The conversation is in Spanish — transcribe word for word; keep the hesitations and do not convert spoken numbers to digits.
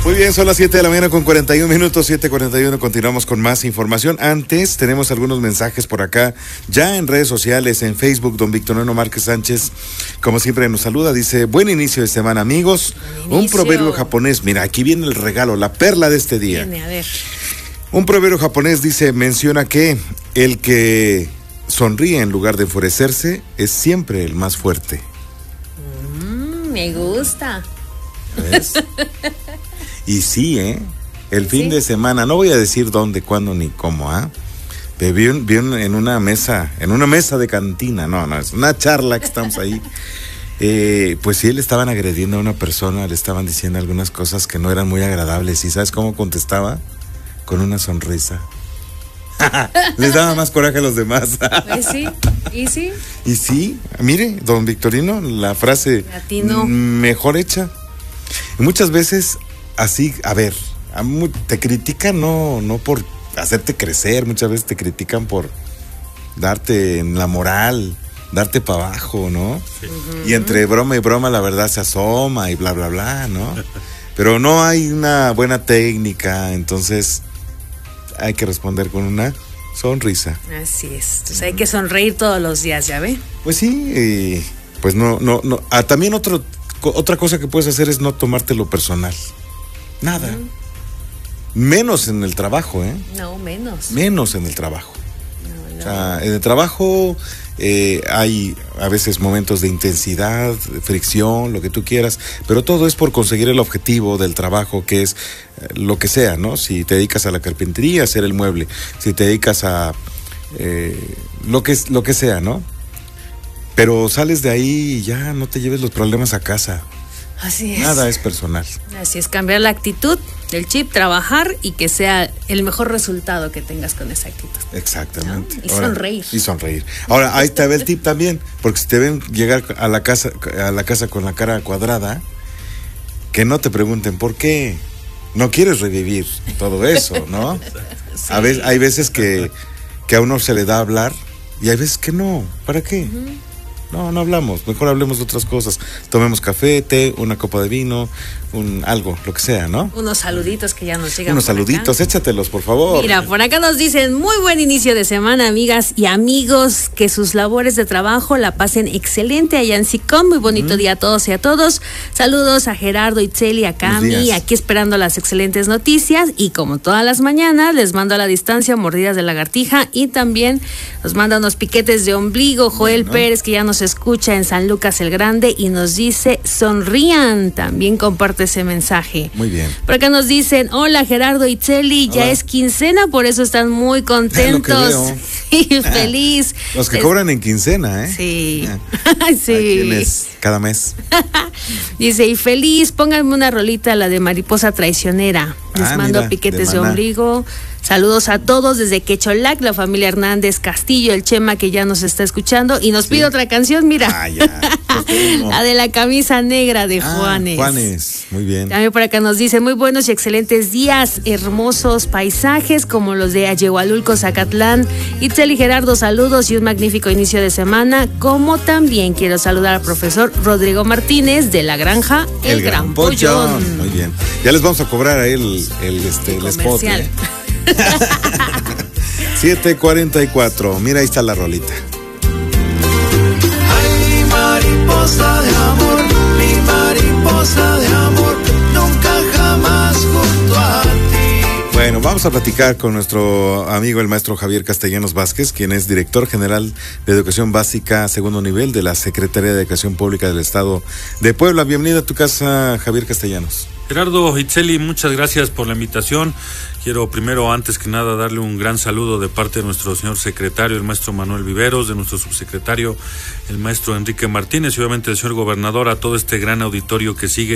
Muy bien, son las siete de la mañana con cuarenta y un minutos, siete cuarenta y uno, continuamos con más información. Antes, tenemos algunos mensajes por acá, ya en redes sociales, en Facebook, don Victoriano Márquez Sánchez, como siempre nos saluda, dice, buen inicio de semana, amigos. Un proverbio japonés, mira, aquí viene el regalo, la perla de este día. Viene, a ver. Un proverbio japonés dice, menciona que el que sonríe en lugar de enfurecerse es siempre el más fuerte. Mm, me gusta. ¿Ves? Y sí, ¿eh? El fin ¿Sí? de semana, no voy a decir dónde, cuándo ni cómo, ¿ah? ¿eh? Vi, un, vi un, en una mesa, en una mesa de cantina, no, no, es una charla que estamos ahí. Eh, pues sí, le estaban agrediendo a una persona, le estaban diciendo algunas cosas que no eran muy agradables. ¿Y sabes cómo contestaba? Con una sonrisa. Les daba más coraje a los demás. Pues sí, y sí. Y sí, mire, don Victorino, la frase Latino. mejor hecha. Y muchas veces así, a ver, a mu- te critican no, no por hacerte crecer, muchas veces te critican por darte en la moral, darte para abajo, ¿no? Sí. Uh-huh. Y entre broma y broma la verdad se asoma y bla, bla, bla, ¿no? Pero no hay una buena técnica, entonces hay que responder con una sonrisa. Así es, entonces hay que sonreír todos los días, ¿ya ve? Pues sí, y pues no, no, no. Ah, también otro, otra cosa que puedes hacer es no tomártelo personal. Nada. Uh-huh. Menos en el trabajo, ¿eh? No, menos. Menos en el trabajo. No, no. O sea, en el trabajo eh, hay a veces momentos de intensidad, de fricción, lo que tú quieras, pero todo es por conseguir el objetivo del trabajo, que es eh, lo que sea, ¿no? Si te dedicas a la carpintería, hacer el mueble, si te dedicas a eh, lo que lo que sea, ¿no? Pero sales de ahí y ya no te lleves los problemas a casa. Así es. Nada es personal. Así es, cambiar la actitud del chip, trabajar y que sea el mejor resultado que tengas con esa actitud. Exactamente. ¿No? Y Ahora, sonreír. Y sonreír. Ahora, ahí te ve el tip también, porque si te ven llegar a la casa, a la casa con la cara cuadrada, que no te pregunten por qué. No quieres revivir todo eso, ¿no? Sí. A veces, hay veces que, que a uno se le da a hablar y hay veces que no. ¿Para qué? Uh-huh. No, no hablamos, mejor hablemos de otras cosas. Tomemos café, té, una copa de vino, un algo, lo que sea, ¿no? Unos saluditos que ya nos llegan. Unos saluditos, acá. Échatelos, por favor. Mira, por acá nos dicen, muy buen inicio de semana, amigas y amigos, que sus labores de trabajo la pasen excelente allá en SICOM. Muy bonito mm. día a todos y a todos. Saludos a Gerardo, Itzeli, a Cami, aquí esperando las excelentes noticias. Y como todas las mañanas, les mando a la distancia mordidas de lagartija y también nos manda unos piquetes de ombligo. Joel bueno. Pérez, que ya nos escucha en San Lucas el Grande y nos dice, sonrían, también comparte ese mensaje. Muy bien. Por acá nos dicen, hola Gerardo y Itzeli, ya es quincena, por eso están muy contentos y feliz. Los que es... cobran en quincena, ¿eh? Sí. Sí. Es cada mes. Dice, y feliz, pónganme una rolita, la de Mariposa Traicionera. Les ah, mando mira, piquetes de, de ombligo. Saludos a todos desde Quecholac, la familia Hernández Castillo, el Chema que ya nos está escuchando y nos sí. pide otra canción, mira. Ah, ya. La de la camisa negra de ah, Juanes. Juanes, muy bien. También por acá nos dice, muy buenos y excelentes días, hermosos paisajes como los de Ayehualulco, Zacatlán. Itzel y Gerardo, saludos y un magnífico inicio de semana, como también quiero saludar al profesor Rodrigo Martínez de la granja El, el Gran, Gran Pollón. Pollón. Muy bien. Ya les vamos a cobrar a él el, el, este, el, el spot, ¿eh? siete cuarenta y cuatro, mira, ahí está la rolita. Ay, mi mariposa de amor, mi mariposa de amor, nunca jamás junto a ti. Bueno, vamos a platicar con nuestro amigo el maestro Javier Castellanos Vázquez, quien es director general de Educación Básica segundo nivel de la Secretaría de Educación Pública del Estado de Puebla. Bienvenido a tu casa, Javier Castellanos. Gerardo, Itzeli, muchas gracias por la invitación. Quiero primero, antes que nada, darle un gran saludo de parte de nuestro señor secretario, el maestro Manuel Viveros, de nuestro subsecretario, el maestro Enrique Martínez, y obviamente del señor gobernador, a todo este gran auditorio que sigue